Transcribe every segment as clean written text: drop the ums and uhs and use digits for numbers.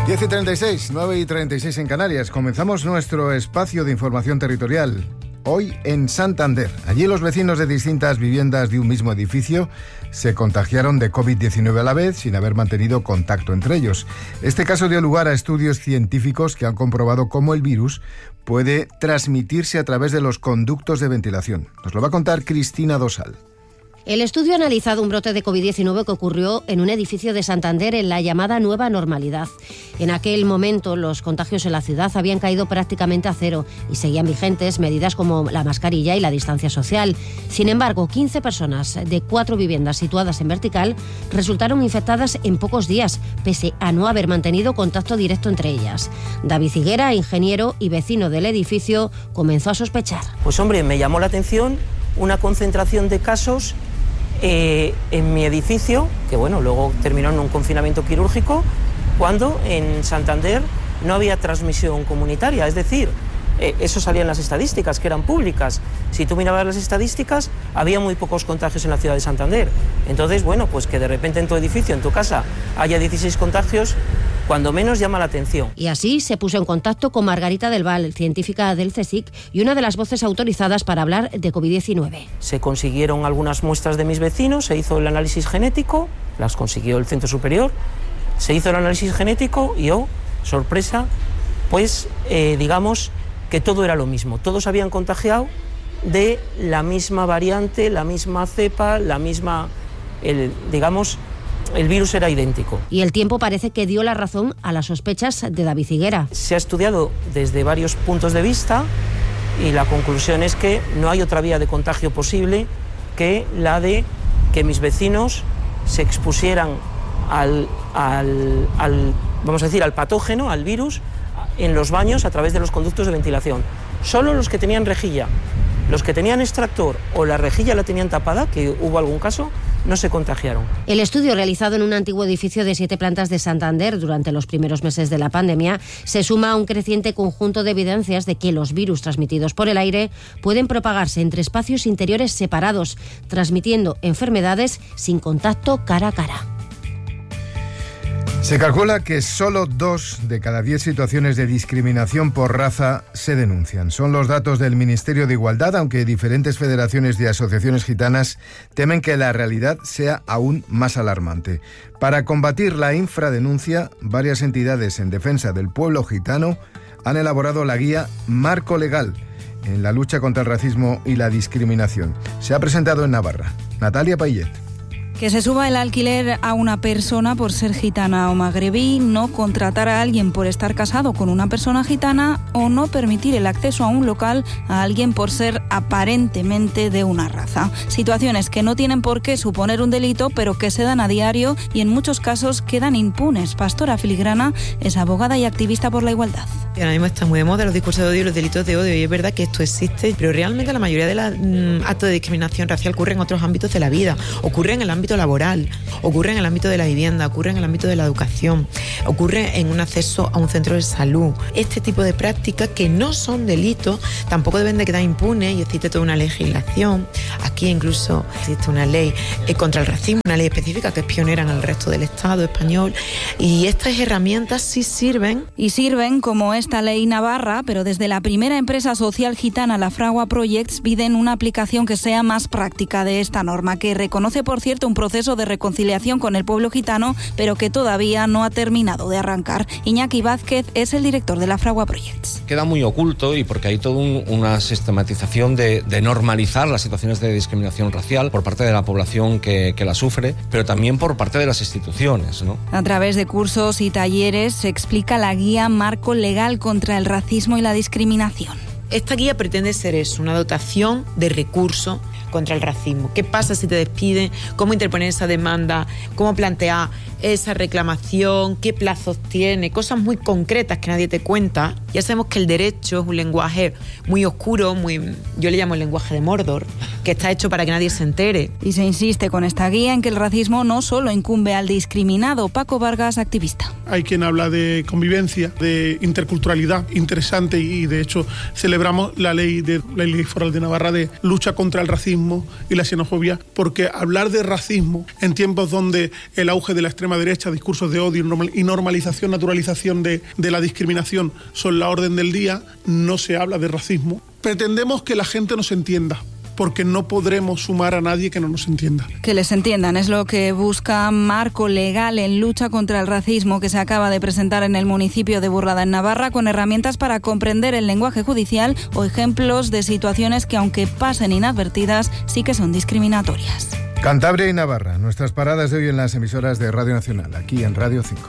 10:36, 9:36 en Canarias. Comenzamos nuestro espacio de información territorial. Hoy en Santander. Allí los vecinos de distintas viviendas de un mismo edificio se contagiaron de COVID-19 a la vez, sin haber mantenido contacto entre ellos. Este caso dio lugar a estudios científicos que han comprobado cómo el virus puede transmitirse a través de los conductos de ventilación. Nos lo va a contar Cristina Dosal. El estudio ha analizado un brote de COVID-19 que ocurrió en un edificio de Santander en la llamada nueva normalidad. En aquel momento los contagios en la ciudad habían caído prácticamente a cero y seguían vigentes medidas como la mascarilla y la distancia social. Sin embargo, 15 personas de 4 viviendas situadas en vertical resultaron infectadas en pocos días, pese a no haber mantenido contacto directo entre ellas. David Higuera, ingeniero y vecino del edificio, comenzó a sospechar. Pues hombre, me llamó la atención una concentración de casos en mi edificio, que bueno, luego terminó en un confinamiento quirúrgico, cuando en Santander no había transmisión comunitaria, es decir, eso salía en las estadísticas, que eran públicas. Si tú mirabas las estadísticas, había muy pocos contagios en la ciudad de Santander. Entonces, bueno, pues que de repente en tu edificio, en tu casa, haya 16 contagios, cuando menos llama la atención. Y así se puso en contacto con Margarita del Val, científica del CSIC y una de las voces autorizadas para hablar de COVID-19. Se consiguieron algunas muestras de mis vecinos, se hizo el análisis genético, las consiguió el Centro Superior, se hizo el análisis genético y sorpresa, pues digamos que todo era lo mismo. Todos habían contagiado de la misma variante, la misma cepa, el virus era idéntico. Y el tiempo parece que dio la razón a las sospechas de David Higuera. Se ha estudiado desde varios puntos de vista y la conclusión es que no hay otra vía de contagio posible que la de que mis vecinos se expusieran al patógeno, al virus, en los baños a través de los conductos de ventilación. Solo los que tenían rejilla, los que tenían extractor o la rejilla la tenían tapada, que hubo algún caso, no se contagiaron. El estudio realizado en un antiguo edificio de 7 plantas de Santander durante los primeros meses de la pandemia se suma a un creciente conjunto de evidencias de que los virus transmitidos por el aire pueden propagarse entre espacios interiores separados, transmitiendo enfermedades sin contacto cara a cara. Se calcula que solo 2 de cada 10 situaciones de discriminación por raza se denuncian. Son los datos del Ministerio de Igualdad, aunque diferentes federaciones y asociaciones gitanas temen que la realidad sea aún más alarmante. Para combatir la infradenuncia, varias entidades en defensa del pueblo gitano han elaborado la guía Marco Legal en la lucha contra el racismo y la discriminación. Se ha presentado en Navarra. Natalia Payet. Que se suba el alquiler a una persona por ser gitana o magrebí, no contratar a alguien por estar casado con una persona gitana o no permitir el acceso a un local a alguien por ser aparentemente de una raza. Situaciones que no tienen por qué suponer un delito, pero que se dan a diario y en muchos casos quedan impunes. Pastora Filigrana es abogada y activista por la igualdad. Ahora mismo está muy de moda los discursos de odio y los delitos de odio, y es verdad que esto existe, pero realmente la mayoría de los actos de discriminación racial ocurren en otros ámbitos de la vida, ocurre en el ámbito laboral, ocurre en el ámbito de la vivienda, ocurre en el ámbito de la educación, ocurre en un acceso a un centro de salud. Este tipo de prácticas que no son delitos tampoco deben de quedar impunes y existe toda una legislación. Aquí incluso existe una ley contra el racismo, una ley específica que es pionera en el resto del Estado español, y estas herramientas sí sirven. Y sirven como esta ley navarra, pero desde la primera empresa social gitana, la Fragua Projects, piden una aplicación que sea más práctica de esta norma, que reconoce, por cierto, un proceso de reconciliación con el pueblo gitano, pero que todavía no ha terminado de arrancar. Iñaki Vázquez es el director de la Fragua Projects. Queda muy oculto y porque hay toda una sistematización de normalizar las situaciones de discriminación racial por parte de la población que la sufre, pero también por parte de las instituciones, ¿no? A través de cursos y talleres se explica la guía Marco Legal contra el racismo y la discriminación. Esta guía pretende ser eso, una dotación de recursos contra el racismo. ¿Qué pasa si te despiden? ¿Cómo interponer esa demanda? ¿Cómo plantear esa reclamación? ¿Qué plazos tiene? Cosas muy concretas que nadie te cuenta. Ya sabemos que el derecho es un lenguaje muy oscuro, yo le llamo el lenguaje de Mordor, que está hecho para que nadie se entere. Y se insiste con esta guía en que el racismo no solo incumbe al discriminado. Paco Vargas, activista. Hay quien habla de convivencia, de interculturalidad interesante, y de hecho celebramos la ley foral de Navarra de lucha contra el racismo racismo y la xenofobia, porque hablar de racismo en tiempos donde el auge de la extrema derecha, discursos de odio y normalización, naturalización de la discriminación son la orden del día, no se habla de racismo. Pretendemos que la gente nos entienda, porque no podremos sumar a nadie que no nos entienda. Que les entiendan es lo que busca Marco Legal en Lucha contra el Racismo, que se acaba de presentar en el municipio de Burlada, en Navarra, con herramientas para comprender el lenguaje judicial o ejemplos de situaciones que, aunque pasen inadvertidas, sí que son discriminatorias. Cantabria y Navarra, nuestras paradas de hoy en las emisoras de Radio Nacional, aquí en Radio 5.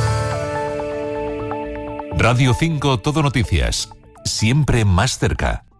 Radio 5 Todo Noticias, siempre más cerca.